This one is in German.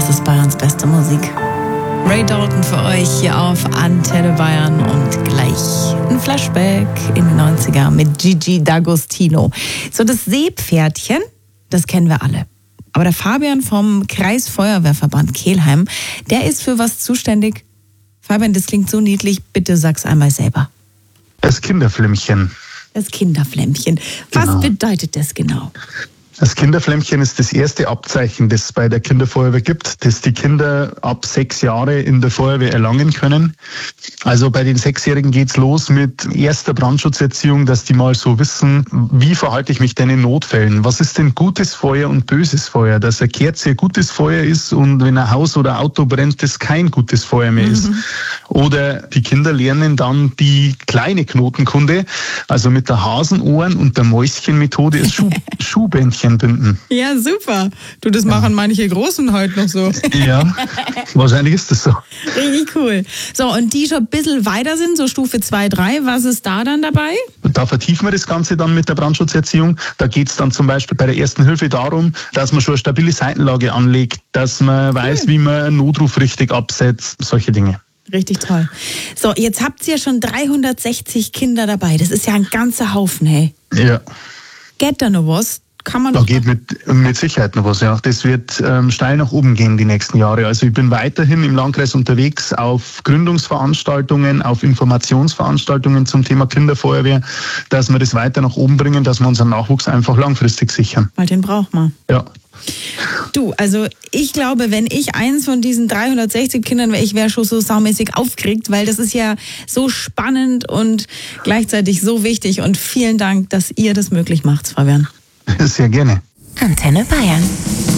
Das ist Bayerns beste Musik. Ray Dalton für euch hier auf Antenne Bayern und gleich ein Flashback in die 90er mit Gigi D'Agostino. So, das Seepferdchen, das kennen wir alle. Aber der Fabian vom Kreisfeuerwehrverband Kelheim, der ist für was zuständig. Fabian, das klingt so niedlich, bitte sag's einmal selber. Das Kinderflämmchen. Das Kinderflämmchen. Was Genau. bedeutet das genau? Das Kinderflämmchen ist das erste Abzeichen, das es bei der Kinderfeuerwehr gibt, das die Kinder ab 6 Jahre in der Feuerwehr erlangen können. Also bei den 6-Jährigen geht's los mit erster Brandschutzerziehung, dass die mal so wissen, wie verhalte ich mich denn in Notfällen? Was ist denn gutes Feuer und böses Feuer? Dass eine Kerze gutes Feuer ist und wenn ein Haus oder Auto brennt, das kein gutes Feuer mehr ist. Oder die Kinder lernen dann die kleine Knotenkunde, also mit der Hasenohren- und der Mäuschenmethode ist Schuhbändchen binden. Ja, super. Du, das machen manche Großen heute noch so. Ja, wahrscheinlich ist das so. Richtig cool. So, und die schon ein bisschen weiter sind, so Stufe 2, 3, was ist da dann dabei? Und da vertiefen wir das Ganze dann mit der Brandschutzerziehung. Da geht es dann zum Beispiel bei der Ersten Hilfe darum, dass man schon eine stabile Seitenlage anlegt, dass man weiß, wie man einen Notruf richtig absetzt, solche Dinge. Richtig toll. So, jetzt habt ihr schon 360 Kinder dabei. Das ist ja ein ganzer Haufen, hey. Ja. Geht da noch was? Kann man Da doch geht mit Sicherheit noch was, ja. Das wird steil nach oben gehen die nächsten Jahre. Also ich bin weiterhin im Landkreis unterwegs auf Gründungsveranstaltungen, auf Informationsveranstaltungen zum Thema Kinderfeuerwehr, dass wir das weiter nach oben bringen, dass wir unseren Nachwuchs einfach langfristig sichern. weil den braucht man. Ja. Du, also ich glaube, wenn ich eins von diesen 360 Kindern wäre, ich wäre schon so saumäßig aufgeregt, weil das ist ja so spannend und gleichzeitig so wichtig. Und vielen Dank, dass ihr das möglich macht, Fabian. Sehr gerne. Antenne Bayern.